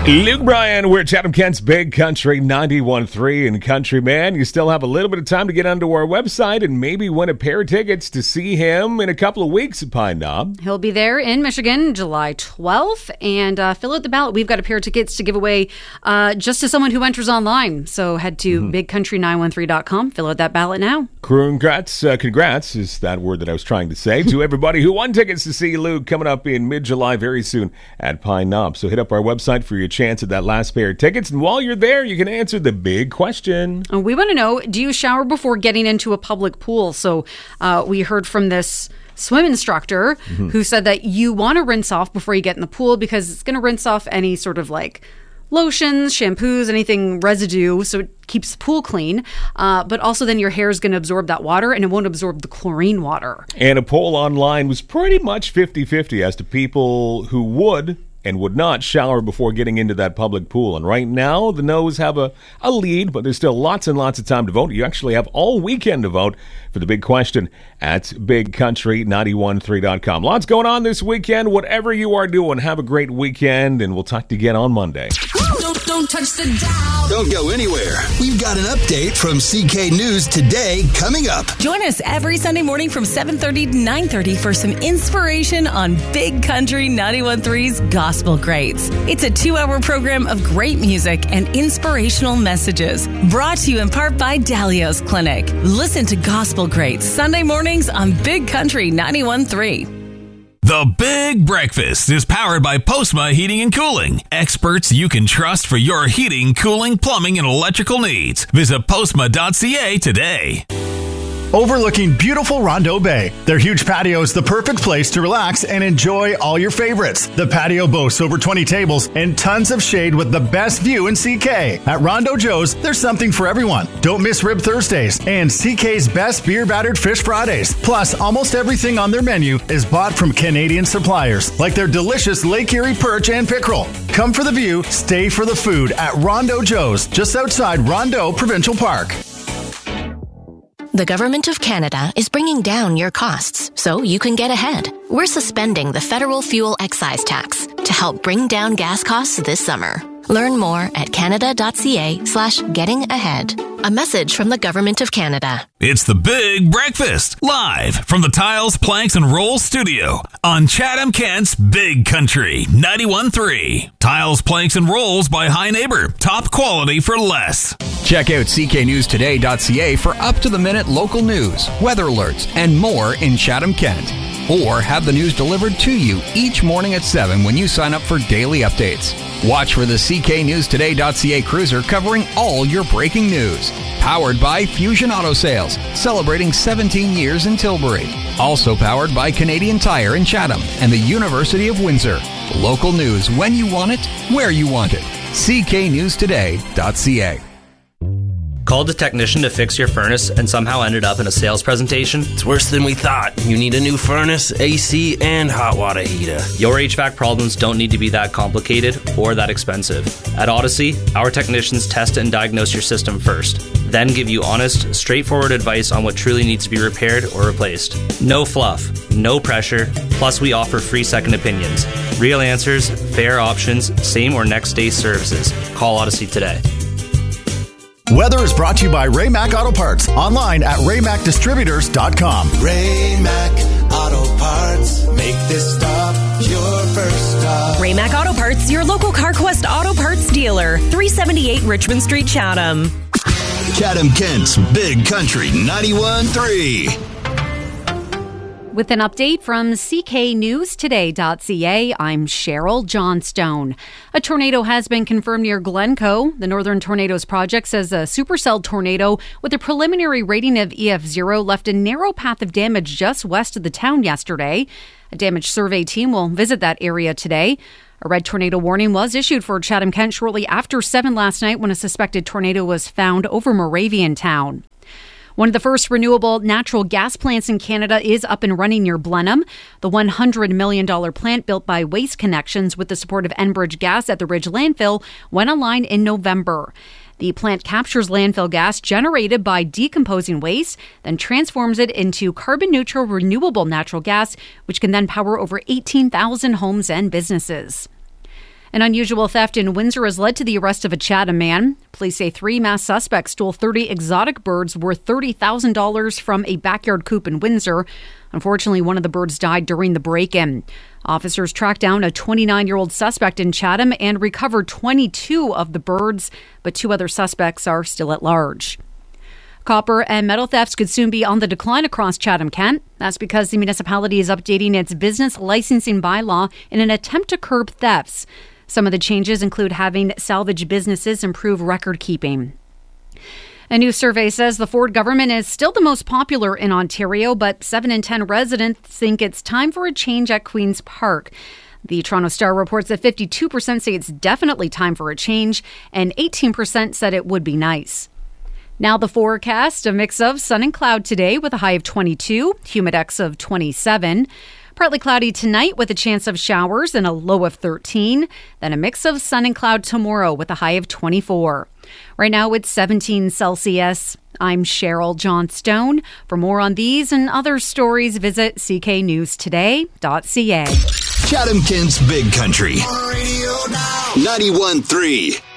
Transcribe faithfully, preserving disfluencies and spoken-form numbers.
Luke Bryan, we're at Chatham Kent's Big Country ninety-one point three. And Country Man, you still have a little bit of time to get onto our website and maybe win a pair of tickets to see him in a couple of weeks at Pine Knob. He'll be there in Michigan, July twelfth. And uh, fill out the ballot. We've got a pair of tickets to give away uh, just to someone who enters online. So head to mm-hmm. big country nine one three dot com. Fill out that ballot now. Congrats, uh, congrats is that word that I was trying to say to everybody who won tickets to see Luke coming up in mid-July very soon at Pine Knob. So hit up our website for your chance at that last pair of tickets. And while you're there, you can answer the big question. We want to know, do you shower before getting into a public pool? So uh, we heard from this swim instructor mm-hmm. who said that you want to rinse off before you get in the pool because it's going to rinse off any sort of like lotions, shampoos, anything residue, so it keeps the pool clean. Uh, but also then your hair is going to absorb that water and it won't absorb the chlorine water. And a poll online was pretty much fifty-fifty as to people who would and would not shower before getting into that public pool. And right now, the no's have a, a lead, but there's still lots and lots of time to vote. You actually have all weekend to vote for the big question at big country nine one three dot com. Lots going on this weekend. Whatever you are doing, have a great weekend, and we'll talk to you again on Monday. Don't, don't touch the dial. Don't go anywhere. We've got an update from C K News Today coming up. Join us every Sunday morning from seven thirty to nine thirty for some inspiration on Big Country ninety-one point three's Gospel Greats. It's a two-hour program of great music and inspirational messages. Brought to you in part by Dalio's Clinic. Listen to Gospel Greats Sunday mornings on Big Country ninety-one point three. The Big Breakfast is powered by Postma Heating and Cooling. Experts you can trust for your heating, cooling, plumbing, and electrical needs. Visit postma dot c a today. Overlooking beautiful Rondeau Bay, their huge patio is the perfect place to relax and enjoy all your favorites. The patio boasts over twenty tables and tons of shade with the best view in C K. At Rondeau Joe's, there's something for everyone. Don't miss Rib Thursdays and C K's best beer-battered fish Fridays. Plus, almost everything on their menu is bought from Canadian suppliers, like their delicious Lake Erie perch and pickerel. Come for the view, stay for the food at Rondeau Joe's, just outside Rondeau Provincial Park. The Government of Canada is bringing down your costs so you can get ahead. We're suspending the federal fuel excise tax to help bring down gas costs this summer. Learn more at canada dot c a slash getting ahead. A message from the Government of Canada. It's the Big Breakfast, live from the Tiles, Planks, and Rolls studio on Chatham Kent's Big Country ninety-one point three. Tiles, Planks, and Rolls by High Neighbor. Top quality for less. Check out c k news today dot c a for up-to-the-minute local news, weather alerts, and more in Chatham Kent. Or have the news delivered to you each morning at seven when you sign up for daily updates. Watch for the c k news today dot c a cruiser covering all your breaking news. Powered by Fusion Auto Sales, celebrating seventeen years in Tilbury. Also powered by Canadian Tire in Chatham and the University of Windsor. Local news when you want it, where you want it. c k news today dot c a. Called a technician to fix your furnace and somehow ended up in a sales presentation? It's worse than we thought. You need a new furnace, A C, and hot water heater. Your H V A C problems don't need to be that complicated or that expensive. At Odyssey, our technicians test and diagnose your system first, then give you honest, straightforward advice on what truly needs to be repaired or replaced. No fluff, no pressure, plus we offer free second opinions. Real answers, fair options, same or next day services. Call Odyssey today. Weather is brought to you by Ray Mac Auto Parts. Online at ray mac distributors dot com. Ray Mac Auto Parts. Make this stop your first stop. Ray Mac Auto Parts, your local CarQuest Auto Parts dealer. three seventy-eight Richmond Street, Chatham. Chatham Kent's Big Country ninety-one point three. With an update from c k news today dot c a, I'm Cheryl Johnstone. A tornado has been confirmed near Glencoe. The Northern Tornadoes Project says a supercell tornado with a preliminary rating of E F zero left a narrow path of damage just west of the town yesterday. A damage survey team will visit that area today. A red tornado warning was issued for Chatham Kent shortly after seven last night when a suspected tornado was found over Moraviantown. One of the first renewable natural gas plants in Canada is up and running near Blenheim. The one hundred million dollars plant built by Waste Connections with the support of Enbridge Gas at the Ridge Landfill went online in November. The plant captures landfill gas generated by decomposing waste, then transforms it into carbon-neutral renewable natural gas, which can then power over eighteen thousand homes and businesses. An unusual theft in Windsor has led to the arrest of a Chatham man. Police say three masked suspects stole thirty exotic birds worth thirty thousand dollars from a backyard coop in Windsor. Unfortunately, one of the birds died during the break-in. Officers tracked down a twenty-nine-year-old suspect in Chatham and recovered twenty-two of the birds, but two other suspects are still at large. Copper and metal thefts could soon be on the decline across Chatham-Kent. That's because the municipality is updating its business licensing bylaw in an attempt to curb thefts. Some of the changes include having salvage businesses improve record keeping. A new survey says the Ford government is still the most popular in Ontario, but seven in ten residents think it's time for a change at Queen's Park. The Toronto Star reports that fifty-two percent say it's definitely time for a change, and eighteen percent said it would be nice. Now the forecast, a mix of sun and cloud today with a high of twenty-two, humidex of twenty-seven. Partly cloudy tonight with a chance of showers and a low of thirteen. Then a mix of sun and cloud tomorrow with a high of twenty-four. Right now it's seventeen Celsius. I'm Cheryl Johnstone. For more on these and other stories, visit c k news today dot c a. Chatham-Kent's Big Country. ninety-one point three.